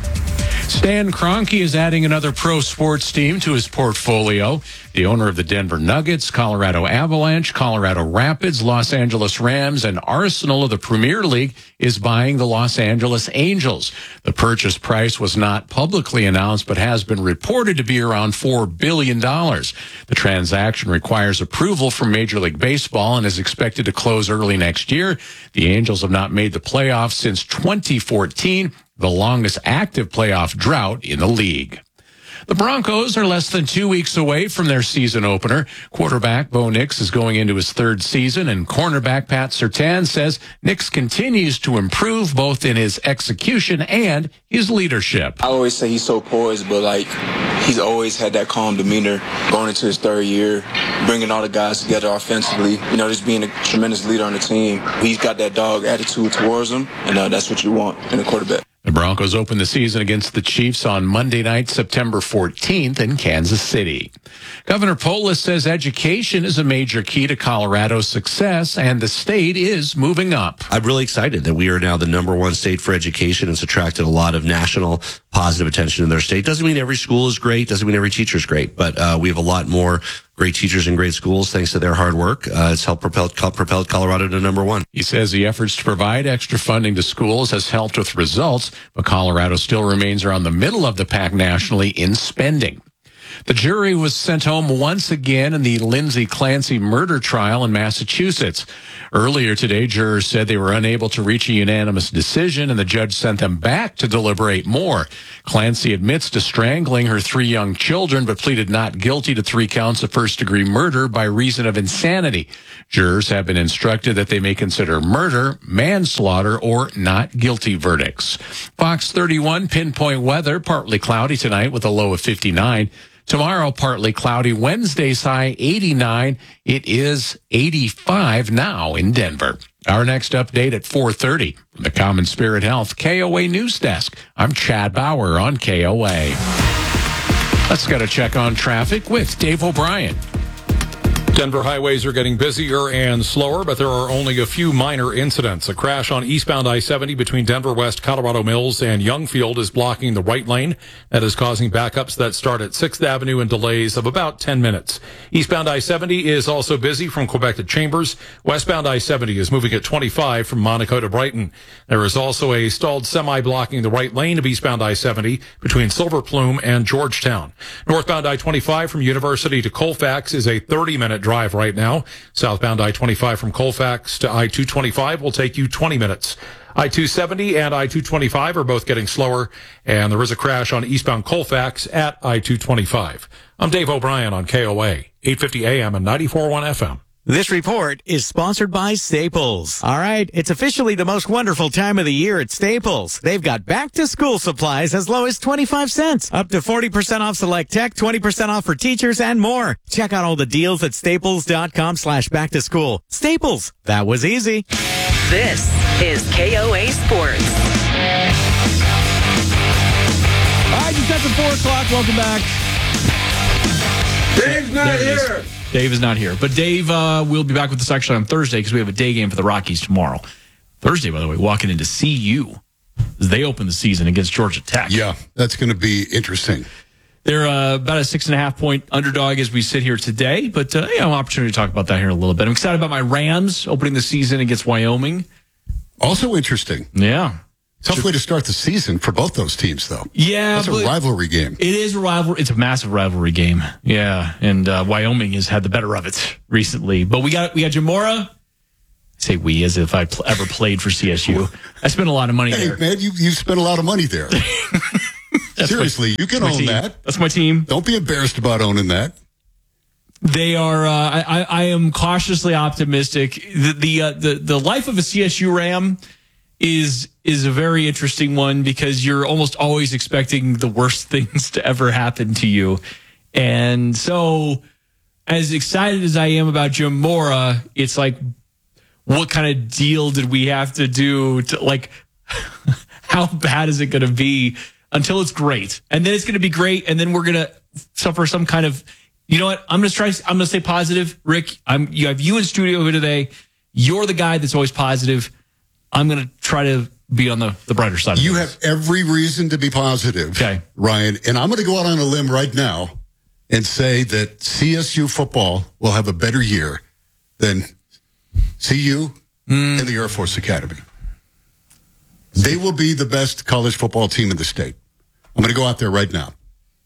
Stan Kroenke is adding another pro sports team to his portfolio. The owner of the Denver Nuggets, Colorado Avalanche, Colorado Rapids, Los Angeles Rams, and Arsenal of the Premier League is buying the Los Angeles Angels. The purchase price was not publicly announced, but has been reported to be around four billion dollars. The transaction requires approval from Major League Baseball and is expected to close early next year. The Angels have not made the playoffs since twenty fourteen. The longest active playoff drought in the league. The Broncos are less than two weeks away from their season opener. Quarterback Bo Nix is going into his third season, and cornerback Pat Surtain says Nix continues to improve both in his execution and his leadership. I always say he's so poised, but like he's always had that calm demeanor going into his third year, bringing all the guys together offensively, you know, just being a tremendous leader on the team. He's got that dog attitude towards him, and uh, that's what you want in a quarterback. The Broncos open the season against the Chiefs on Monday night, September fourteenth in Kansas City. Governor Polis says education is a major key to Colorado's success, and the state is moving up. I'm really excited that we are now the number one state for education. It's attracted a lot of national positive attention in their state. Doesn't mean every school is great, doesn't mean every teacher is great, but uh, we have a lot more great teachers in great schools thanks to their hard work. Uh, it's helped propel, propel Colorado to number one. He says the efforts to provide extra funding to schools has helped with results, but Colorado still remains around the middle of the pack nationally in spending. The jury was sent home once again in the Lindsay Clancy murder trial in Massachusetts. Earlier today, jurors said they were unable to reach a unanimous decision, and the judge sent them back to deliberate more. Clancy admits to strangling her three young children, but pleaded not guilty to three counts of first-degree murder by reason of insanity. Jurors have been instructed that they may consider murder, manslaughter, or not guilty verdicts. Fox thirty-one pinpoint weather, partly cloudy tonight with a low of fifty-nine. Tomorrow, partly cloudy. Wednesday's high, eighty-nine. It is eighty-five now in Denver. Our next update at four thirty. From the Common Spirit Health K O A News Desk, I'm Chad Bauer on K O A. Let's get a check on traffic with Dave O'Brien. Denver highways are getting busier and slower, but there are only a few minor incidents. A crash on eastbound I seventy between Denver West, Colorado Mills, and Youngfield is blocking the right lane. That is causing backups that start at sixth Avenue and delays of about ten minutes. Eastbound I seventy is also busy from Quebec to Chambers. Westbound I seventy is moving at twenty-five from Monaco to Brighton. There is also a stalled semi blocking the right lane of eastbound I seventy between Silver Plume and Georgetown. Northbound I twenty-five from University to Colfax is a thirty minute drive right now. Southbound I twenty-five from Colfax to I two twenty-five will take you twenty minutes. I two seventy and I two twenty-five are both getting slower, and there is a crash on eastbound Colfax at I two twenty-five. I'm Dave O'Brien on K O A, eight fifty A M and ninety-four point one F M. This report is sponsored by Staples. All right, it's officially the most wonderful time of the year at Staples. They've got back-to-school supplies as low as twenty-five cents, up to forty percent off select tech, twenty percent off for teachers, and more. Check out all the deals at staples.com slash back-to-school. Staples, that was easy. This is K O A Sports. All right, just after four o'clock, welcome back. Dave's not here. Dave is not here. But Dave uh, will be back with us actually on Thursday because we have a day game for the Rockies tomorrow. Thursday, by the way, walking into C U as they open the season against Georgia Tech. Yeah, that's going to be interesting. They're uh, about a six and a half point underdog as we sit here today, but uh, yeah, an opportunity to talk about that here in a little bit. I'm excited about my Rams opening the season against Wyoming. Also interesting. Yeah. Tough way to start the season for both those teams, though. Yeah. That's a rivalry game. It is a rivalry. It's a massive rivalry game. Yeah. And uh, Wyoming has had the better of it recently. But we got we got Jamora. I say we as if I pl- ever played for C S U. I spent a lot of money hey, there. man, you, you spent a lot of money there. Seriously, my, you can my own team. that. That's my team. Don't be embarrassed about owning that. They are. Uh, I, I am cautiously optimistic. The the, uh, the the life of a C S U Ram is is a very interesting one because you're almost always expecting the worst things to ever happen to you, and so as excited as I am about Jim Mora, it's like, what kind of deal did we have to do to like? How bad is it going to be? Until it's great, and then it's going to be great, and then we're going to suffer some kind of, you know what? I'm going to try. I'm going to stay positive, Rick. I'm. You have you in studio here today. You're the guy that's always positive. I'm going to try to be on the, the brighter side. You of have every reason to be positive, okay, Ryan. And I'm going to go out on a limb right now and say that C S U football will have a better year than C U mm. and the Air Force Academy. They will be the best college football team in the state. I'm going to go out there right now.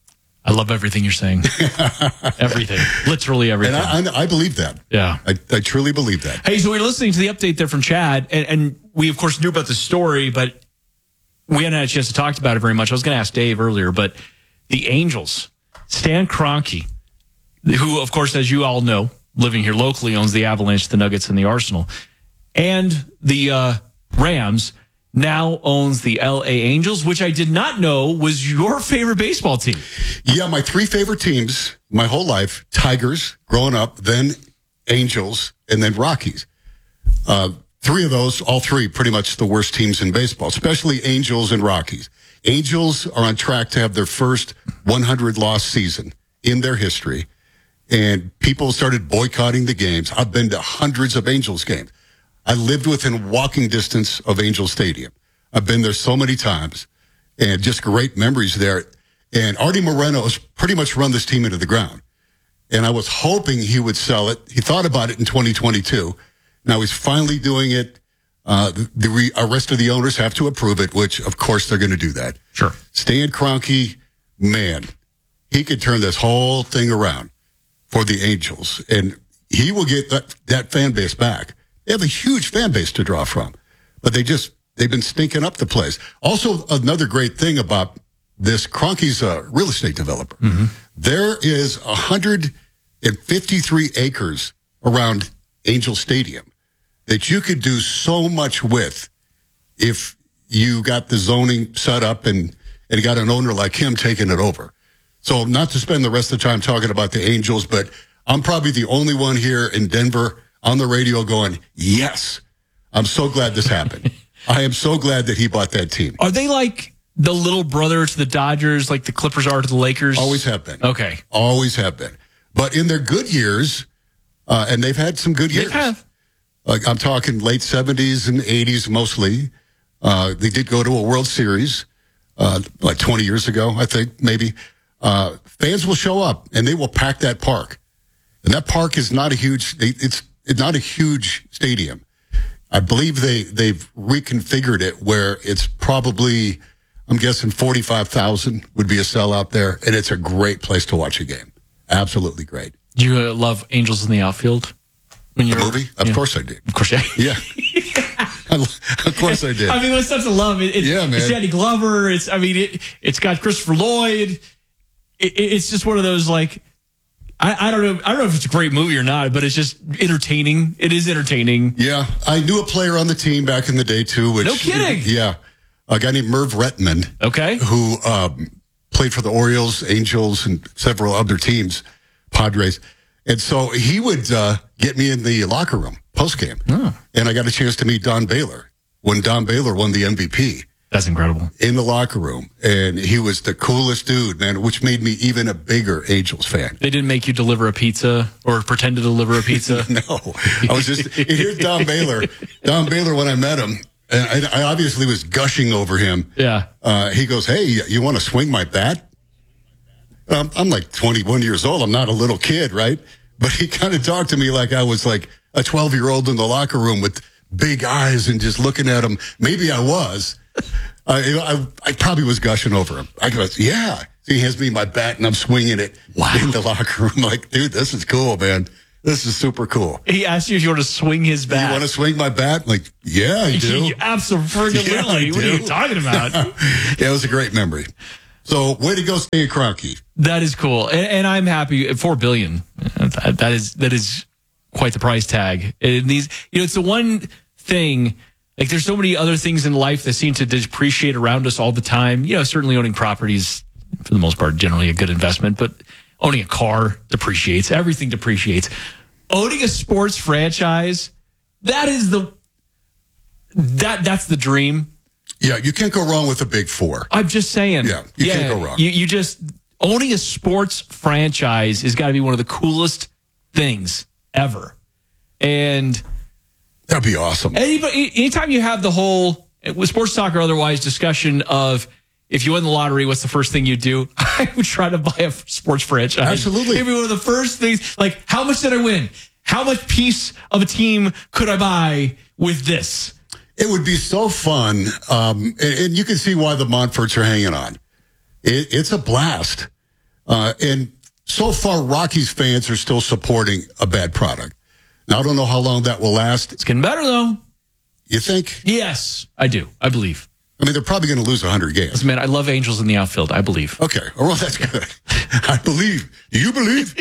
I love everything you're saying. Everything. Literally everything. And I, I, I believe that. Yeah. I, I truly believe that. Hey, so we were listening to the update there from Chad, and, and we, of course, knew about the story, but we hadn't had a chance to talk about it very much. I was going to ask Dave earlier, but the Angels, Stan Kroenke, who, of course, as you all know, living here locally, owns the Avalanche, the Nuggets, and the Arsenal, and the uh, Rams, now owns the L A Angels, which I did not know was your favorite baseball team. Yeah, my three favorite teams my whole life, Tigers growing up, then Angels, and then Rockies. Uh, three of those, all three, pretty much the worst teams in baseball, especially Angels and Rockies. Angels are on track to have their first one hundred loss season in their history, and people started boycotting the games. I've been to hundreds of Angels games. I lived within walking distance of Angel Stadium. I've been there so many times, and just great memories there. And Artie Moreno has pretty much run this team into the ground. And I was hoping he would sell it. He thought about it in twenty twenty-two. Now he's finally doing it. Uh, the the re- rest of the owners have to approve it, which, of course, they're going to do that. Sure. Stan Kroenke, man, he could turn this whole thing around for the Angels. And he will get that, that fan base back. They have a huge fan base to draw from, but they just, they've been stinking up the place. Also, another great thing about this, Kroenke's a real estate developer. Mm-hmm. There is one hundred fifty-three acres around Angel Stadium that you could do so much with if you got the zoning set up and, and got an owner like him taking it over. So not to spend the rest of the time talking about the Angels, but I'm probably the only one here in Denver on the radio going, yes, I'm so glad this happened. I am so glad that he bought that team. Are they like the little brother to the Dodgers, like the Clippers are to the Lakers? Always have been. Okay. Always have been. But in their good years, uh, and they've had some good years. They have. Like I'm talking late seventies and eighties mostly. Uh, they did go to a World Series uh, like twenty years ago, I think, maybe. Uh, fans will show up, and they will pack that park. And that park is not a huge, it's It's not a huge stadium. I believe they, they've reconfigured it where it's probably, I'm guessing forty-five thousand would be a sellout there. And it's a great place to watch a game. Absolutely great. Do you uh, love Angels in the Outfield? When the movie? Of yeah. course I did. Of course, yeah. Yeah. Of course I did. I mean, it's such a love. It, it, yeah, man. It's Danny Glover. It's, I mean, it, it's got Christopher Lloyd. It, it's just one of those, like, I, I don't know. I don't know if it's a great movie or not, but it's just entertaining. It is entertaining. Yeah. I knew a player on the team back in the day, too. Which, no kidding. Yeah. A guy named Merv Rettenman. Okay. Who um, played for the Orioles, Angels, and several other teams, Padres. And so he would uh, get me in the locker room post-game. Oh. And I got a chance to meet Don Baylor when Don Baylor won the M V P. That's incredible. In the locker room. And he was the coolest dude, man, which made me even a bigger Angels fan. They didn't make you deliver a pizza or pretend to deliver a pizza? No. I was just, here's Don Baylor. Don Baylor, when I met him, and I, I obviously was gushing over him. Yeah. Uh, he goes, hey, you want to swing my bat? Um, I'm like twenty-one years old. I'm not a little kid, right? But he kind of talked to me like I was like a twelve-year-old in the locker room with big eyes and just looking at him. Maybe I was. I, I, I probably was gushing over him. I go, yeah. He hands me my bat and I'm swinging it wow. in the locker room. Like, dude, this is cool, man. This is super cool. He asked you if you want to swing his bat. You want to swing my bat? I'm like, yeah, I do. You absolutely. Yeah, I what do. are you talking about? Yeah, it was a great memory. So, way to go, Stan Kroenke. That is cool, and, and I'm happy. Four billion. That, that is that is quite the price tag. And these, you know, it's the one thing. Like, there's so many other things in life that seem to depreciate around us all the time. You know, certainly owning properties, for the most part, generally a good investment, but owning a car depreciates. Everything depreciates. Owning a sports franchise, that is the that that's the dream. Yeah, you can't go wrong with the big four. I'm just saying. Yeah, you yeah, can't go wrong. You, you just owning a sports franchise has got to be one of the coolest things ever. And that'd be awesome. Anybody, anytime you have the whole with sports talk or otherwise discussion of if you win the lottery, what's the first thing you do? I would try to buy a sports franchise. Absolutely. It'd be one of the first things. Like, how much did I win? How much piece of a team could I buy with this? It would be so fun. Um, and, and you can see why the Montforts are hanging on. It, it's a blast. Uh, and so far, Rockies fans are still supporting a bad product. Now, I don't know how long that will last. It's getting better, though. You think? Yes, I do. I believe. I mean, they're probably going to lose one hundred games. Listen, man, I love Angels in the outfield. I believe. Okay. Oh, well, that's good. I believe. Do you believe?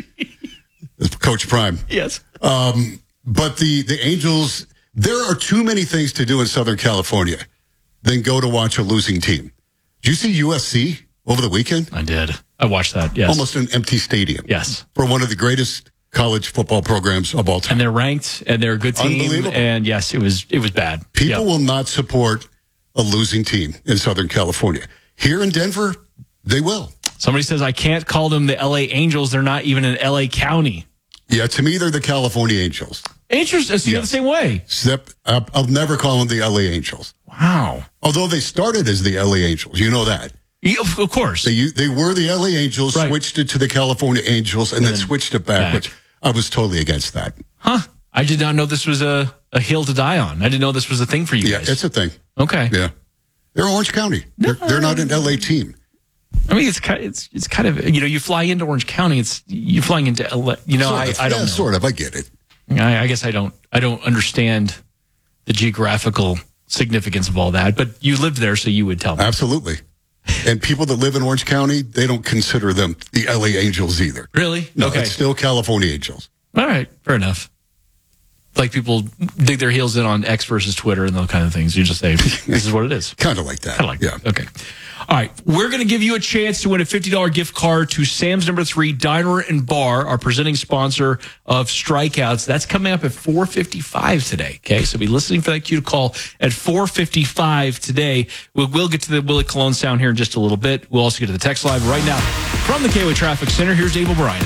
Coach Prime. Yes. Um, but the, the Angels, there are too many things to do in Southern California than go to watch a losing team. Did you see U S C over the weekend? I did. I watched that, yes. Almost an empty stadium. Yes. For one of the greatest college football programs of all time. And they're ranked, and they're a good team. Unbelievable. And yes, it was it was bad. People yep. will not support a losing team in Southern California. Here in Denver, they will. Somebody says, I can't call them the L A Angels. They're not even in L A County. Yeah, to me, they're the California Angels. Angels, I see yes. the same way. Except, uh, I'll never call them the L A Angels. Wow. Although they started as the L A Angels. You know that. Yeah, of course. They, they were the L A Angels, right. switched it to the California Angels, and, and then, then switched it back, back, which I was totally against that. Huh. I did not know this was a, a hill to die on. I didn't know this was a thing for you yeah, guys. Yeah, it's a thing. Okay. Yeah. They're Orange County. They're, they're not an L A team. I mean, it's kind of, it's it's kind of, you know, you fly into Orange County, it's you're flying into L A. You know, sort I, of. I don't yeah, know. Sort of. I get it. I, I guess I don't. I don't understand the geographical significance of all that. But you lived there, so you would tell me. Absolutely. And people that live in Orange County, they don't consider them the L A Angels either. Really? No, okay. It's still California Angels. All right, fair enough. Like people dig their heels in on X versus Twitter and those kind of things. You just say, this is what it is. Kind of like that. Kind of like yeah. that. Okay. All right. We're going to give you a chance to win a fifty dollars gift card to Sam's Number Three Diner and Bar, our presenting sponsor of Strikeouts. That's coming up at four fifty-five today. Okay. So be listening for that cue to call at four fifty-five today. We'll, we'll get to the Willie Colon sound here in just a little bit. We'll also get to the text live right now from the K O A Traffic Center. Here's Dave O'Brien.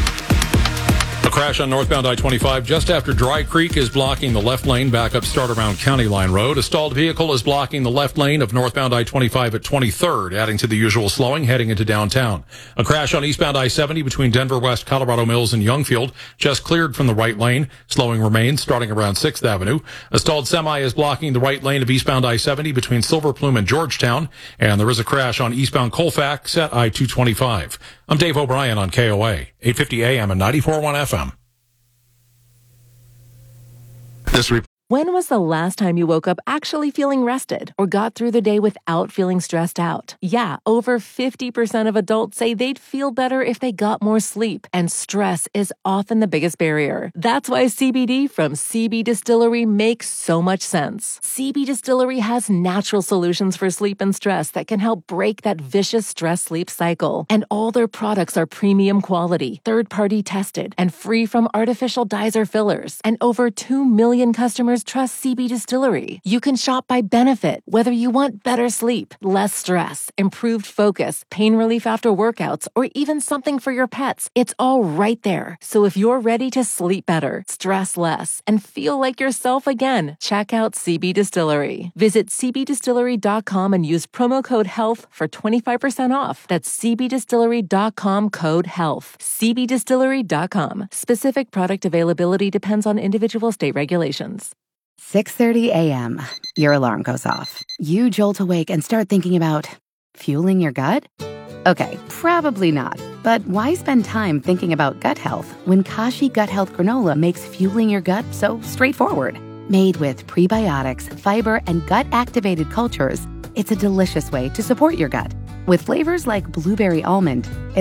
A crash on northbound I twenty-five just after Dry Creek is blocking the left lane back up start around County Line Road. A stalled vehicle is blocking the left lane of northbound I twenty-five at twenty-third, adding to the usual slowing heading into downtown. A crash on eastbound I seventy between Denver West, Colorado Mills, and Youngfield just cleared from the right lane. Slowing remains starting around sixth Avenue. A stalled semi is blocking the right lane of eastbound I seventy between Silver Plume and Georgetown. And there is a crash on eastbound Colfax at I two twenty-five. I'm Dave O'Brien on K O A, eight fifty A M and ninety-four point one F M. This re- When was the last time you woke up actually feeling rested or got through the day without feeling stressed out? Yeah, over fifty percent of adults say they'd feel better if they got more sleep, and stress is often the biggest barrier. That's why C B D from C B Distillery makes so much sense. C B Distillery has natural solutions for sleep and stress that can help break that vicious stress-sleep cycle. And all their products are premium quality, third-party tested, and free from artificial dyes or fillers. And over two million customers customers trust C B Distillery. You can shop by benefit, whether you want better sleep, less stress, improved focus, pain relief after workouts, or even something for your pets. It's all right there. So if you're ready to sleep better, stress less, and feel like yourself again, check out C B Distillery. Visit c b distillery dot com and use promo code HEALTH for twenty-five percent off. That's c b distillery dot com code HEALTH. c b distillery dot com. Specific product availability depends on individual state regulations. six thirty a.m. Your alarm goes off. You jolt awake and start thinking about fueling your gut? Okay, probably not. But why spend time thinking about gut health when Kashi Gut Health Granola makes fueling your gut so straightforward? Made with prebiotics, fiber, and gut-activated cultures, it's a delicious way to support your gut. With flavors like blueberry almond,